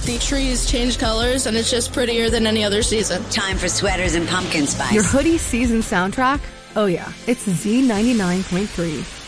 The trees change colors, and it's just prettier than any other season. Time for sweaters and pumpkin spice. Your hoodie season soundtrack? Oh yeah, it's Z99.3.